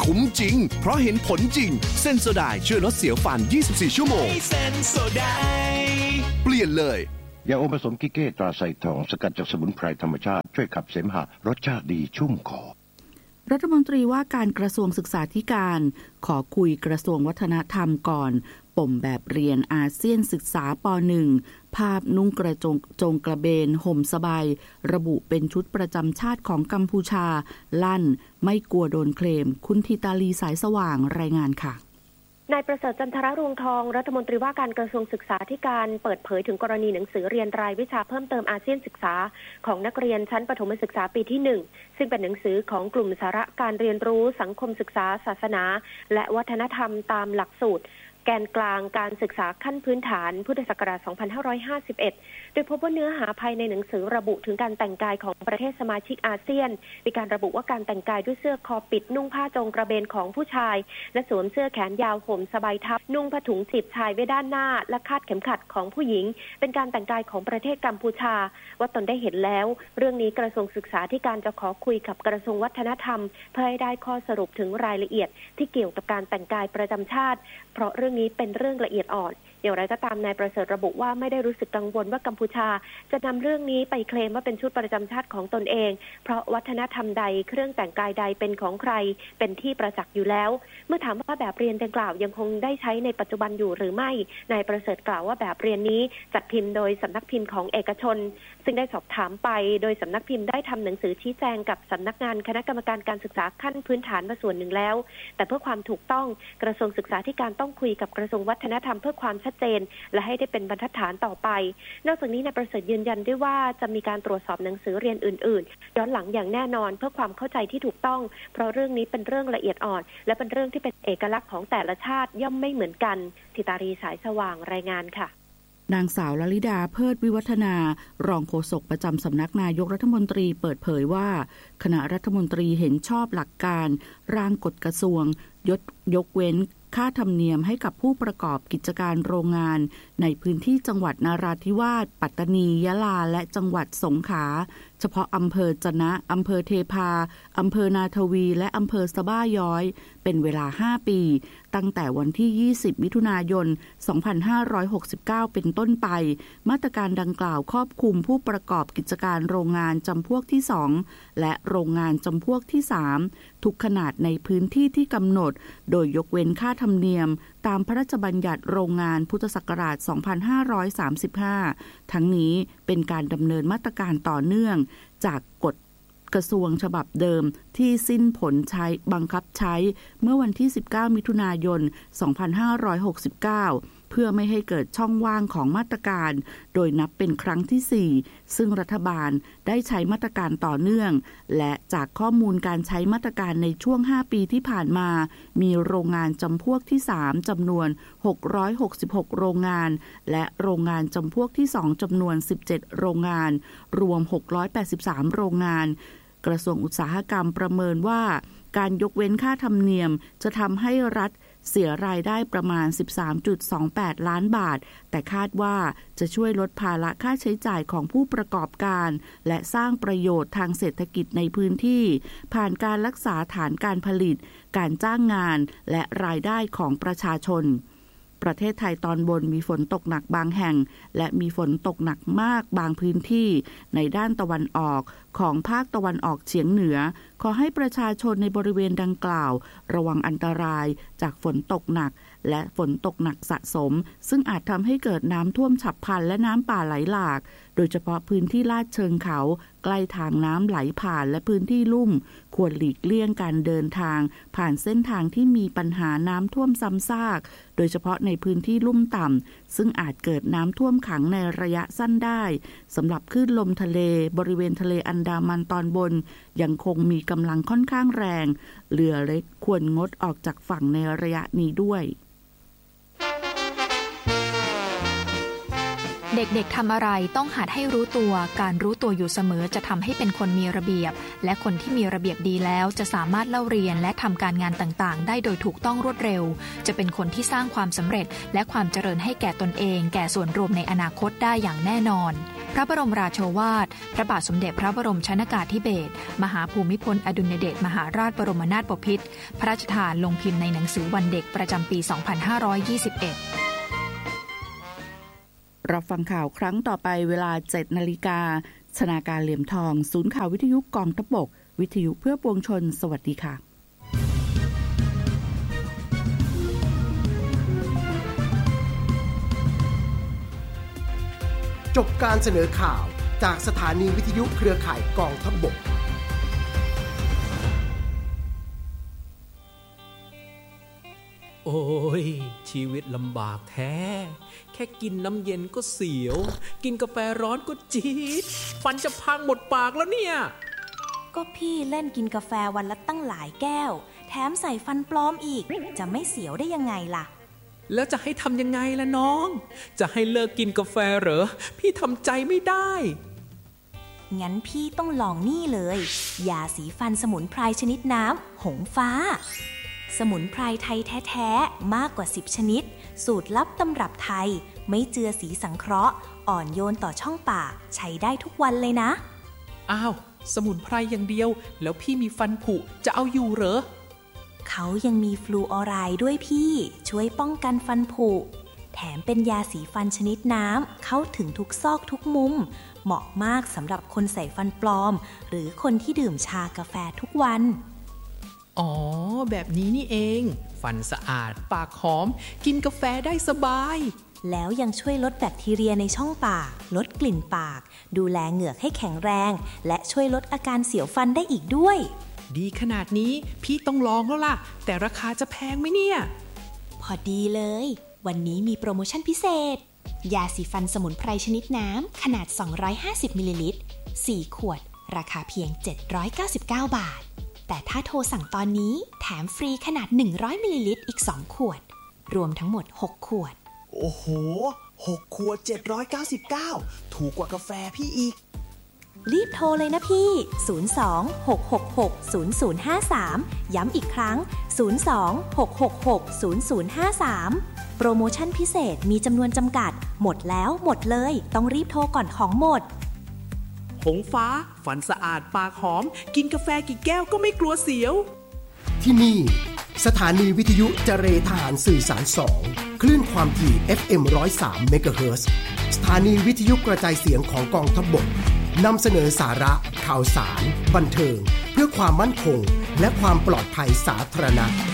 คุ้มจริงเพราะเห็นผลจริงเซนโซไดช่วยลดเสียวฟัน24ชั่วโมงเซนโซไดเปลี่ยนเลยยาอมผสมกิเก้ตราไซทองสกัดจากสมุนไพรธรรมชาติช่วยขับเสมหะรสชาติดีชุ่มคอรัฐมนตรีว่าการกระทรวงศึกษาธิการขอคุยกระทรวงวัฒนธรรมก่อนปมแบบเรียนอาเซียนศึกษาป .1 ภาพนุ่งกระจงกระเบนห่มสบายระบุเป็นชุดประจำชาติของกัมพูชาลั่นไม่กลัวโดนเคลมคุณธิตาลีสายสว่างรายงานค่ะนายประเสริฐจันทรรวงทองรัฐมนตรีว่าการกระทรวงศึกษาธิการเปิดเผยถึงกรณีหนังสือเรียนรายวิชาเพิ่มเติมอาเซียนศึกษาของนักเรียนชั้นประถมศึกษาปีที่1ซึ่งเป็นหนังสือของกลุ่มสาระการเรียนรู้สังคมศึกษาศาสนาและวัฒนธรรมตามหลักสูตรแกนกลางการศึกษาขั้นพื้นฐานพุทธศักราช 2551 โดยพบว่าเนื้อหาภายในหนังสือระบุถึงการแต่งกายของประเทศสมาชิกอาเซียนมีการระบุว่าการแต่งกายด้วยเสื้อคอปิดนุ่งผ้าจงกระเบนของผู้ชายและสวมเสื้อแขนยาวห่มสบายทับนุ่งผ้าถุงจีบชายไว้ด้านหน้าและคาดเข็มขัดของผู้หญิงเป็นการแต่งกายของประเทศกัมพูชาว่าตนได้เห็นแล้วเรื่องนี้กระทรวงศึกษาธิการจะขอคุยกับกระทรวงวัฒนธรรมเพื่อให้ได้ข้อสรุปถึงรายละเอียดที่เกี่ยวกับการแต่งกายประจำชาติเพราะเรื่องนี้เป็นเรื่องละเอียดอ่อนอย่างไรก็ตามนายประเสริฐระบุว่าไม่ได้รู้สึกกังวลว่ากัมพูชาจะนำเรื่องนี้ไปเคลมว่าเป็นชุดประจำชาติของตนเองเพราะวัฒนธรรมใดเครื่องแต่งกายใดเป็นของใครเป็นที่ประจักษ์อยู่แล้วเมื่อถามว่าแบบเรียนดังกล่าวยังคงได้ใช้ในปัจจุบันอยู่หรือไม่นายประเสริฐกล่าวว่าแบบเรียนนี้จัดพิมพ์โดยสำนักพิมพ์ของเอกชนซึ่งได้สอบถามไปโดยสำนักพิมพ์ได้ทำหนังสือชี้แจงกับสำนักงานคณะกรรมการการศึกษาขั้นพื้นฐานมาส่วนหนึ่งแล้วแต่เพื่อความถูกต้องกระทรวงศึกษาธิการต้องคุยกับกระทรวงวัฒนธรรมเพื่อความชัดเจนและให้ได้เป็นบรรทัดฐานต่อไปนอกจากนี้นายประเสริฐยืนยันด้วยว่าจะมีการตรวจสอบหนังสือเรียนอื่นๆย้อนหลังอย่างแน่นอนเพื่อความเข้าใจที่ถูกต้องเพราะเรื่องนี้เป็นเรื่องละเอียดอ่อนและเป็นเรื่องที่เป็นเอกลักษณ์ของแต่ละชาติย่อมไม่เหมือนกันธิตารีสายสว่างรายงานค่ะนางสาวลลิดาเพิดวิวัฒนารองโฆษกประจำสำนักนายกรัฐมนตรีเปิดเผยว่าคณะรัฐมนตรีเห็นชอบหลักการร่างกฎกระทรวงยกเว้นค่าธรรมเนียมให้กับผู้ประกอบกิจการโรงงานในพื้นที่จังหวัดนราธิวาสปัตตานียะลาและจังหวัดสงขลาเฉพาะอำเภอจะนะอำเภอเทพาอำเภอนาทวีและอำเภอสะบ้าย้อยเป็นเวลา5ปีตั้งแต่วันที่20มิถุนายน2569เป็นต้นไปมาตรการดังกล่าวครอบคลุมผู้ประกอบกิจการโรงงานจำพวกที่2และโรงงานจำพวกที่3ทุกขนาดในพื้นที่ที่กำหนดโดยยกเว้นค่าธรรมเนียมตามพระราชบัญญัติโรงงานพุทธศักราช 2535 ทั้งนี้เป็นการดำเนินมาตรการต่อเนื่องจากกฎกระทรวงฉบับเดิมที่สิ้นผลใช้บังคับใช้เมื่อวันที่19มิถุนายน2569เพื่อไม่ให้เกิดช่องว่างของมาตรการโดยนับเป็นครั้งที่4ซึ่งรัฐบาลได้ใช้มาตรการต่อเนื่องและจากข้อมูลการใช้มาตรการในช่วง5ปีที่ผ่านมามีโรงงานจำพวกที่3จำนวน666โรงงานและโรงงานจำพวกที่2จำนวน17โรงงานรวม683โรงงานกระทรวงอุตสาหกรรมประเมินว่าการยกเว้นค่าธรรมเนียมจะทำให้รัฐเสียรายได้ประมาณ 13.28 ล้านบาทแต่คาดว่าจะช่วยลดภาระค่าใช้จ่ายของผู้ประกอบการและสร้างประโยชน์ทางเศรษฐกิจในพื้นที่ผ่านการรักษาฐานการผลิตการจ้างงานและรายได้ของประชาชนประเทศไทยตอนบนมีฝนตกหนักบางแห่งและมีฝนตกหนักมากบางพื้นที่ในด้านตะวันออกของภาคตะวันออกเฉียงเหนือขอให้ประชาชนในบริเวณดังกล่าวระวังอันตรายจากฝนตกหนักและฝนตกหนักสะสมซึ่งอาจทำให้เกิดน้ำท่วมฉับพลันและน้ำป่าไหลหลากโดยเฉพาะพื้นที่ลาดเชิงเขาใกล้ทางน้ำไหลผ่านและพื้นที่ลุ่มควรหลีกเลี่ยงการเดินทางผ่านเส้นทางที่มีปัญหาน้ำท่วมซ้ำซากโดยเฉพาะในพื้นที่ลุ่มต่ำซึ่งอาจเกิดน้ำท่วมขังในระยะสั้นได้สำหรับคลื่นลมทะเลบริเวณทะเลอันดามันตอนบนยังคงมีกำลังค่อนข้างแรงเรือเล็กควรงดออกจากฝั่งในระยะนี้ด้วยเด็กๆทำอะไรต้องหัดให้รู้ตัวการรู้ตัวอยู่เสมอจะทำให้เป็นคนมีระเบียบและคนที่มีระเบียบดีแล้วจะสามารถเล่าเรียนและทำการงานต่างๆได้โดยถูกต้องรวดเร็วจะเป็นคนที่สร้างความสำเร็จและความเจริญให้แก่ตนเองแก่ส่วนรวมในอนาคตได้อย่างแน่นอนพระบรมราโชวาทพระบาทสมเด็จพระบรมชนกาธิเบศรมหาภูมิพลอดุลยเดชมหาราชบรมนาถบพิตรพระราชทานลงพิมพ์ในหนังสือวันเด็กประจำปี 2521 รับฟังข่าวครั้งต่อไปเวลา 7 นาฬิกาชนาการเหลี่ยมทองศูนย์ข่าววิทยุกองทัพบกวิทยุเพื่อปวงชนสวัสดีค่ะจบการเสนอข่าวจากสถานีวิทยุเครือข่ายกองทัพบกโอ้ยชีวิตลำบากแท้แค่กินน้ำเย็นก็เสียวกินกาแฟร้อนก็จี๊ดฟันจะพังหมดปากแล้วเนี่ยก็พี่เล่นกินกาแฟวันละตั้งหลายแก้วแถมใส่ฟันปลอมอีกจะไม่เสียวได้ยังไงล่ะแล้วจะให้ทำยังไงล่ะน้องจะให้เลิกกินกาแฟเหรอพี่ทำใจไม่ได้งั้นพี่ต้องลองนี่เลยยาสีฟันสมุนไพรชนิดน้ำหงฟ้าสมุนไพรไทยแท้ๆมากกว่า10ชนิดสูตรลับตำรับไทยไม่เจือสีสังเคราะห์อ่อนโยนต่อช่องปากใช้ได้ทุกวันเลยนะอ้าวสมุนไพรอย่างเดียวแล้วพี่มีฟันผุจะเอาอยู่เหรอเขายังมีฟลูออไรด์ด้วยพี่ช่วยป้องกันฟันผุแถมเป็นยาสีฟันชนิดน้ำเข้าถึงทุกซอกทุกมุมเหมาะมากสำหรับคนใส่ฟันปลอมหรือคนที่ดื่มชากาแฟทุกวันอ๋อแบบนี้นี่เองฟันสะอาดปากหอมกินกาแฟได้สบายแล้วยังช่วยลดแบคทีเรียในช่องปากลดกลิ่นปากดูแลเหงือกให้แข็งแรงและช่วยลดอาการเสียวฟันได้อีกด้วยดีขนาดนี้พี่ต้องลองแล้วล่ะแต่ราคาจะแพงไหมเนี่ยพอดีเลยวันนี้มีโปรโมชั่นพิเศษยาสีฟันสมุนไพรชนิดน้ำขนาด250มิลลิลิตร4ขวดราคาเพียง799บาทแต่ถ้าโทรสั่งตอนนี้แถมฟรีขนาด100มิลลิลิตรอีก2ขวดรวมทั้งหมด6ขวดโอ้โห6ขวด799ถูกกว่ากาแฟพี่อีกรีบโทรเลยนะพี่02-666-0053ย้ำอีกครั้ง02-666-0053โปรโมชั่นพิเศษมีจำนวนจำกัดหมดแล้วหมดเลยต้องรีบโทรก่อนของหมดหงฟ้าฟันสะอาดปากหอมกินกาแฟกี่แก้วก็ไม่กลัวเสียวที่นี่สถานีวิทยุเจรทหารสื่อสาร2คลื่นความถี่ FM 103 เมกะเฮิรตซ์สถานีวิทยุกระจายเสียงของกองทัพบกนำเสนอสาระข่าวสารบันเทิงเพื่อความมั่นคงและความปลอดภัยสาธารณะ